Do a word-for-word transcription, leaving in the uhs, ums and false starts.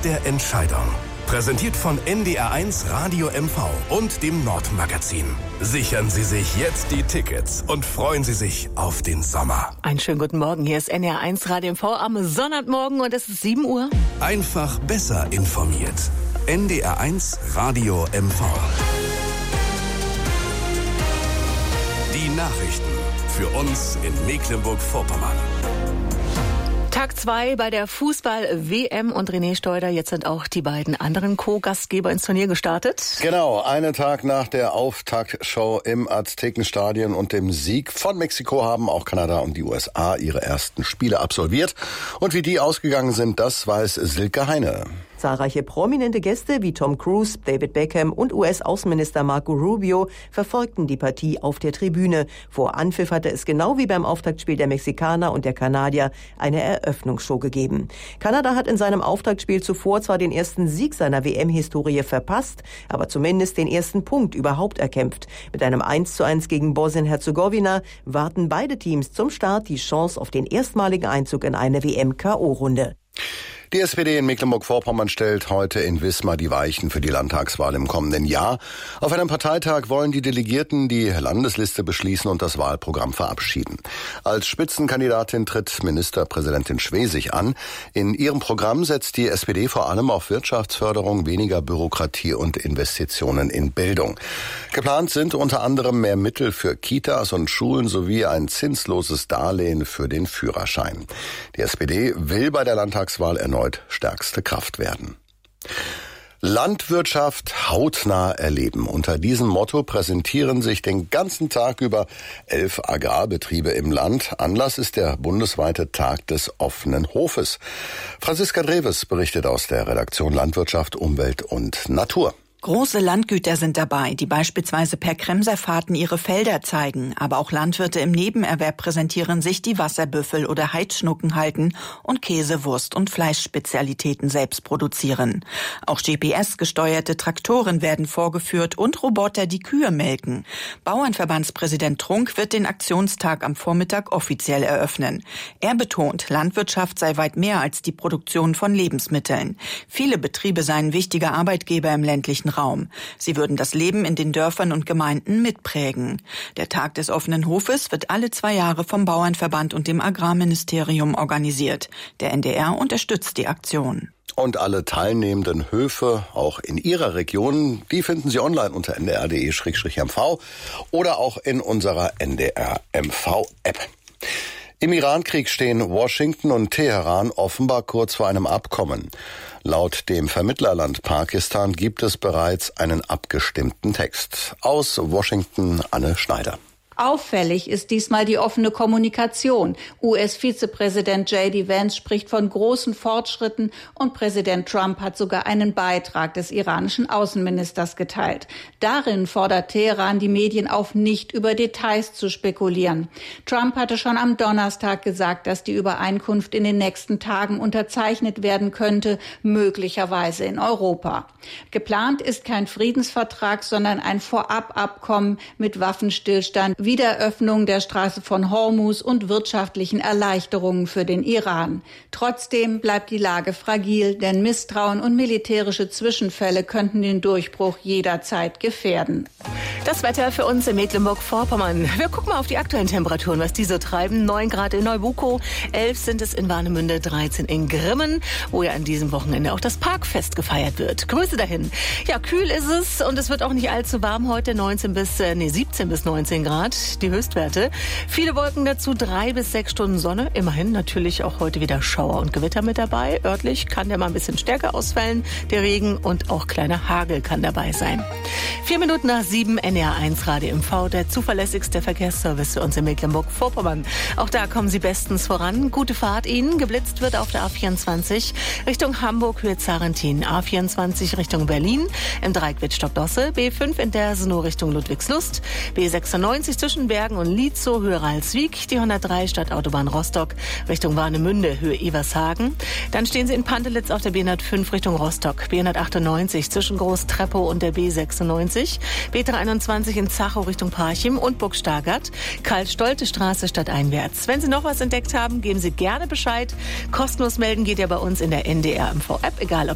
der Entscheidung. Präsentiert von N D R eins Radio M V und dem Nordmagazin. Sichern Sie sich jetzt die Tickets und freuen Sie sich auf den Sommer. Einen schönen guten Morgen. Hier ist N D R eins Radio M V am Sonntagmorgen und es ist sieben Uhr. Einfach besser informiert. N D R eins Radio M V. Die Nachrichten für uns in Mecklenburg-Vorpommern. Tag zwei bei der Fußball-W M und René Steuder. Jetzt sind auch die beiden anderen Co-Gastgeber ins Turnier gestartet. Genau, einen Tag nach der Auftaktshow im Aztekenstadion und dem Sieg von Mexiko haben auch Kanada und die U S A ihre ersten Spiele absolviert. Und wie die ausgegangen sind, das weiß Silke Heine. Zahlreiche prominente Gäste wie Tom Cruise, David Beckham und U S-Außenminister Marco Rubio verfolgten die Partie auf der Tribüne. Vor Anpfiff hatte es genau wie beim Auftaktspiel der Mexikaner und der Kanadier eine Eröffnungsshow gegeben. Kanada hat in seinem Auftaktspiel zuvor zwar den ersten Sieg seiner W M-Historie verpasst, aber zumindest den ersten Punkt überhaupt erkämpft. Mit einem eins zu eins gegen Bosnien-Herzegowina warten beide Teams zum Start die Chance auf den erstmaligen Einzug in eine W M-K O-Runde. Die S P D in Mecklenburg-Vorpommern stellt heute in Wismar die Weichen für die Landtagswahl im kommenden Jahr. Auf einem Parteitag wollen die Delegierten die Landesliste beschließen und das Wahlprogramm verabschieden. Als Spitzenkandidatin tritt Ministerpräsidentin Schwesig an. In ihrem Programm setzt die S P D vor allem auf Wirtschaftsförderung, weniger Bürokratie und Investitionen in Bildung. Geplant sind unter anderem mehr Mittel für Kitas und Schulen sowie ein zinsloses Darlehen für den Führerschein. Die S P D will bei der Landtagswahl erneut stärkste Kraft werden. Landwirtschaft hautnah erleben. Unter diesem Motto präsentieren sich den ganzen Tag über elf Agrarbetriebe im Land. Anlass ist der bundesweite Tag des offenen Hofes. Franziska Dreves berichtet aus der Redaktion Landwirtschaft, Umwelt und Natur. Große Landgüter sind dabei, die beispielsweise per Kremserfahrten ihre Felder zeigen. Aber auch Landwirte im Nebenerwerb präsentieren sich, die Wasserbüffel oder Heidschnucken halten und Käse, Wurst und Fleischspezialitäten selbst produzieren. Auch G P S-gesteuerte Traktoren werden vorgeführt und Roboter, die Kühe melken. Bauernverbandspräsident Trunk wird den Aktionstag am Vormittag offiziell eröffnen. Er betont, Landwirtschaft sei weit mehr als die Produktion von Lebensmitteln. Viele Betriebe seien wichtige Arbeitgeber im ländlichen Raum. Sie würden das Leben in den Dörfern und Gemeinden mitprägen. Der Tag des offenen Hofes wird alle zwei Jahre vom Bauernverband und dem Agrarministerium organisiert. Der N D R unterstützt die Aktion. Und alle teilnehmenden Höfe, auch in Ihrer Region, die finden Sie online unter n d r punkt d e slash m v oder auch in unserer N D R M V-App. Im Irankrieg stehen Washington und Teheran offenbar kurz vor einem Abkommen. Laut dem Vermittlerland Pakistan gibt es bereits einen abgestimmten Text. Aus Washington Anne Schneider. Auffällig ist diesmal die offene Kommunikation. U S-Vizepräsident J D Vance spricht von großen Fortschritten und Präsident Trump hat sogar einen Beitrag des iranischen Außenministers geteilt. Darin fordert Teheran die Medien auf, nicht über Details zu spekulieren. Trump hatte schon am Donnerstag gesagt, dass die Übereinkunft in den nächsten Tagen unterzeichnet werden könnte, möglicherweise in Europa. Geplant ist kein Friedensvertrag, sondern ein Vorababkommen mit Waffenstillstand, Wiederöffnung der Straße von Hormuz und wirtschaftlichen Erleichterungen für den Iran. Trotzdem bleibt die Lage fragil, denn Misstrauen und militärische Zwischenfälle könnten den Durchbruch jederzeit gefährden. Das Wetter für uns in Mecklenburg-Vorpommern. Wir gucken mal auf die aktuellen Temperaturen, was diese treiben. neun Grad in Neubukow, elf sind es in Warnemünde, dreizehn in Grimmen, wo ja an diesem Wochenende auch das Parkfest gefeiert wird. Grüße dahin. Ja, kühl ist es und es wird auch nicht allzu warm heute, neunzehn bis, nee, siebzehn bis neunzehn Grad. Die Höchstwerte. Viele Wolken dazu, drei bis sechs Stunden Sonne. Immerhin natürlich auch heute wieder Schauer und Gewitter mit dabei. Örtlich kann der mal ein bisschen stärker ausfallen, der Regen, und auch kleiner Hagel kann dabei sein. Vier Minuten nach sieben, N D R eins Radio M V, der zuverlässigste Verkehrsservice für uns in Mecklenburg-Vorpommern. Auch da kommen Sie bestens voran. Gute Fahrt Ihnen. Geblitzt wird auf der A vierundzwanzig Richtung Hamburg, Höhe Zarentin. A vierundzwanzig Richtung Berlin. Im Dreieck wird Stockdosse. B fünf in Dersenow Richtung Ludwigslust. B sechsundneunzig zwischen Bergen und Lietzow, Höhe Ralswiek. Die hundertdrei Stadtautobahn Rostock Richtung Warnemünde, Höhe Evershagen. Dann stehen Sie in Pantelitz auf der B hundertfünf Richtung Rostock. B hundertachtundneunzig zwischen Groß-Treppow und der B sechsundneunzig. B dreiundzwanzig in Zachow Richtung Parchim und Burgstargert. Karl-Stolte Straße stadteinwärts. Wenn Sie noch was entdeckt haben, geben Sie gerne Bescheid. Kostenlos melden geht ja bei uns in der N D R M V-App, egal ob